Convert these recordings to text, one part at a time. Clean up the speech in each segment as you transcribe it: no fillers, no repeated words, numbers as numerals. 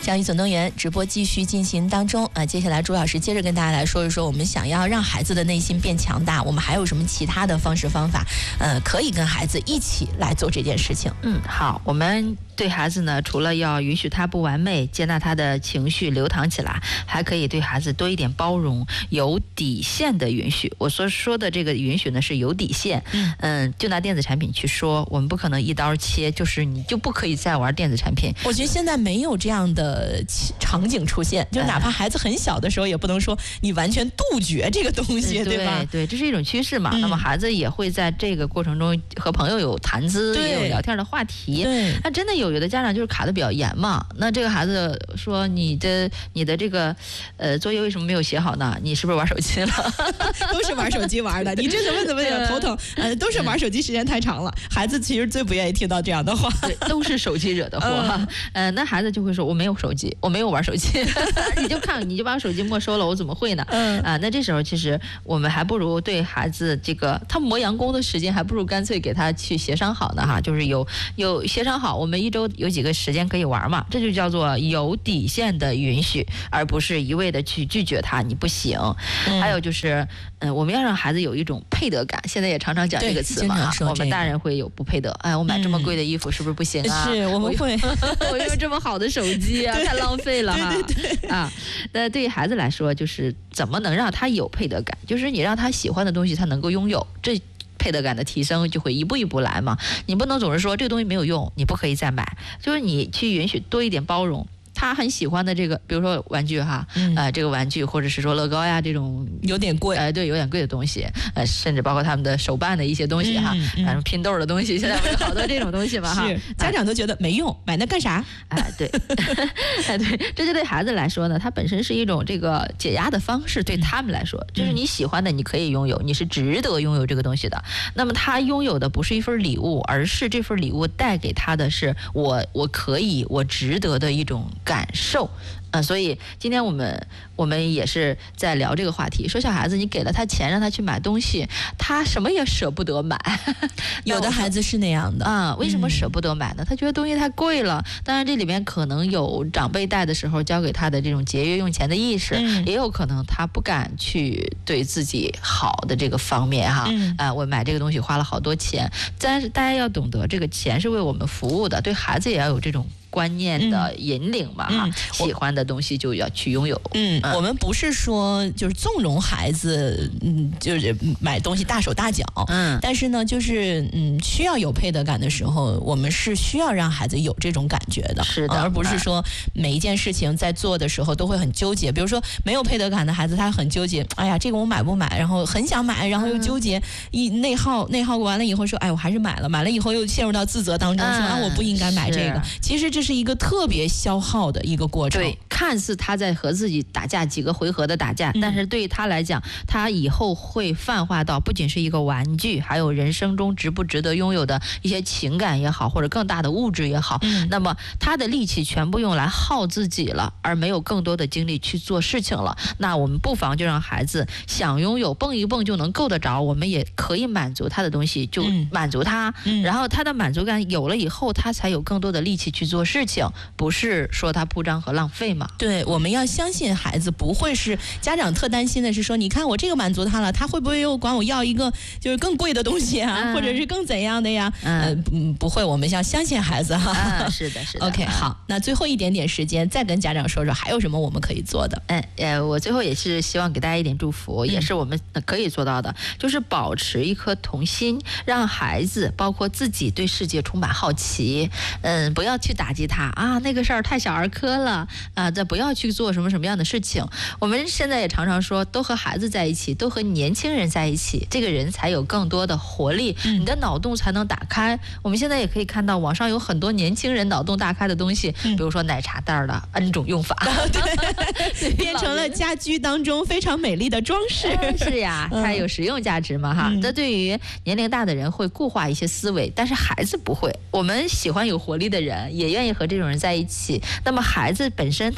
张宇总动员直播继续进行当中接下来朱老师接着跟大家来说一说，我们想要让孩子的内心变强大，我们还有什么其他的方式方法可以跟孩子一起来做这件事情。 好，我们对孩子呢，除了要允许他不完美，接纳他的情绪流淌起来，还可以对孩子多一点包容，有底线的允许。我所说的这个允许呢，是有底线。就拿电子产品去说，我们不可能一刀切，就是你就不可以再玩电子产品。 我觉得现在没有这样的场景出现，就哪怕孩子很小的时候，也不能说你完全杜绝这个东西，对吧？ 对，这是一种趋势嘛。那么孩子也会在这个过程中和朋友有谈资，也有聊天的话题。那真的有的家长就是卡得比较严嘛，那这个孩子说你的这个作业为什么没有写好呢？你是不是玩手机了？ 都是玩手机玩的，你这怎么有头疼？都是玩手机时间太长了。孩子其实最不愿意听到这样的话， 对，都是手机惹的祸。那孩子就会说我没有手机，我没有玩手机。你就把手机没收了，我怎么会呢？那这时候其实我们还不如对孩子这个他磨洋工的时间，还不如干脆给他去协商好呢哈，就是有协商好，我们一周有几个时间可以玩嘛，这就叫做有底线的允许，而不是一味的去拒绝他，你不行。还有就是我们要让孩子有一种配得感，现在也常常讲这个词嘛，我们大人会有不配得，我买这么贵的衣服是不是不行啊？ 是，我们会， 我用这么好的手机啊，太浪费了哈。那对于孩子来说，就是怎么能让他有配得感，就是你让他喜欢的东西他能够拥有，这配得感的提升就会一步一步来嘛。你不能总是说这个东西没有用，你不可以再买，就是你去允许多一点包容。他很喜欢的这个，比如说玩具哈，这个玩具或者是说乐高呀这种有点贵， 对，有点贵的东西，甚至包括他们的手办的一些东西哈，反正拼豆的东西，现在有好多这种东西嘛哈， 家长都觉得没用，买那干啥？ 对，对，这就对孩子来说呢，它本身是一种这个解压的方式，对他们来说，就是你喜欢的你可以拥有，你是值得拥有这个东西的。那么他拥有的不是一份礼物，而是这份礼物带给他的是我可以，我值得的一种感受。所以今天我们也是在聊这个话题，说小孩子你给了他钱让他去买东西，他什么也舍不得买。 有的孩子是那样的为什么舍不得买呢？他觉得东西太贵了。当然这里面可能有长辈带的时候教给他的这种节约用钱的意识，也有可能他不敢去对自己好的这个方面哈。我买这个东西花了好多钱，但是大家要懂得这个钱是为我们服务的，对孩子也要有这种观念的引领嘛哈，喜欢的东西就要去拥有。 我们不是说就是纵容孩子，就是买东西大手大脚，但是呢，就是需要有配得感的时候，我们是需要让孩子有这种感觉的， 是的， 而不是说每一件事情在做的时候都会很纠结。比如说没有配得感的孩子，他很纠结，哎呀，这个我买不买？然后很想买，然后又纠结，内耗完了以后说，哎，我还是买了以后又陷入到自责当中，说我不应该买这个。其实这是一个特别消耗的一个过程。 对，看似他在和自己打架，几个回合的打架，但是对于他来讲，他以后会泛化到不仅是一个玩具，还有人生中值不值得拥有的一些情感也好，或者更大的物质也好。那么他的力气全部用来耗自己了，而没有更多的精力去做事情了。那我们不妨就让孩子想拥有，蹦一蹦就能够得着，我们也可以满足他的东西，就满足他。然后他的满足感有了以后，他才有更多的力气去做事情，不是说他铺张和浪费嘛。 对，我们要相信孩子不会是家长特担心的是说，你看我这个满足他了，他会不会又管我要一个就是更贵的东西啊，或者是更怎样的呀？不会，我们要相信孩子哈。 是的。 OK， 好，那最后一点点时间，再跟家长说说还有什么我们可以做的。 我最后也是希望给大家一点祝福，也是我们可以做到的，就是保持一颗童心，让孩子包括自己对世界充满好奇。不要去打击他啊，那个事儿太小儿科了啊，不要去做什么样的事情。我们现在也常常说，都和孩子在一起，都和年轻人在一起，这个人才有更多的活力，你的脑洞才能打开。我们现在也可以看到网上有很多年轻人脑洞大开的东西，比如说奶茶袋的 N 种用法， 对，变成了家居当中非常美丽的装饰。 是呀，它有实用价值嘛哈。这对于年龄大的人会固化一些思维，但是孩子不会。我们喜欢有活力的人，也愿意和这种人在一起。那么孩子本身他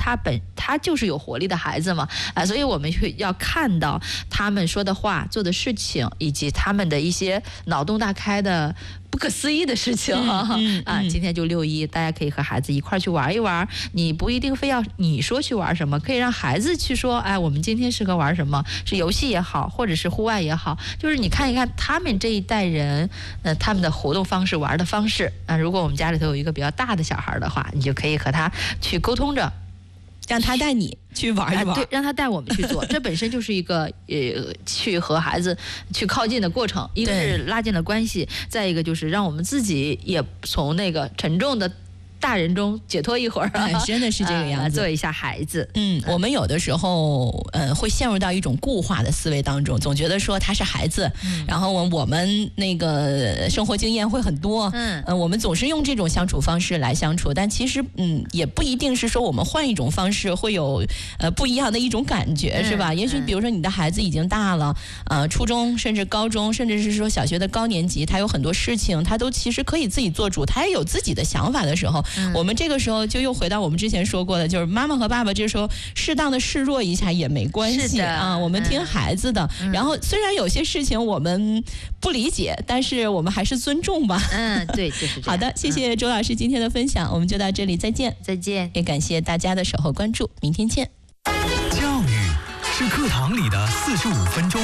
他就是有活力的孩子嘛，所以我们要看到他们说的话、做的事情，以及他们的一些脑洞大开的不可思议的事情今天就6·1，大家可以和孩子一块去玩一玩，你不一定非要你说去玩什么，可以让孩子去说，哎，我们今天适合玩什么，是游戏也好，或者是户外也好，就是你看一看他们这一代人他们的活动方式、玩的方式。如果我们家里头有一个比较大的小孩的话，你就可以和他去沟通着， 让他带你去玩一玩， 对，让他带我们去做，这本身就是一个去和孩子去靠近的过程。一个是拉近了关系，再一个就是让我们自己也从那个沉重的大人中解脱一会儿， 真的是这个样子， 做一下孩子。 我们有的时候会陷入到一种固化的思维当中，总觉得说他是孩子，然后我们那个生活经验会很多，我们总是用这种相处方式来相处，但其实也不一定是说我们换一种方式会有不一样的一种感觉，是吧？也许比如说你的孩子已经大了，初中甚至高中，甚至是说小学的高年级，他有很多事情他都其实可以自己做主，他也有自己的想法的时候，我们这个时候就又回到我们之前说过的，就是妈妈和爸爸这时候适当的示弱一下也没关系啊，我们听孩子的，然后虽然有些事情我们不理解，但是我们还是尊重吧。 对，就是这样。 好的，谢谢周老师今天的分享，我们就到这里，再见。 再见， 也感谢大家的守候关注，明天见。 教育是课堂里的45分钟。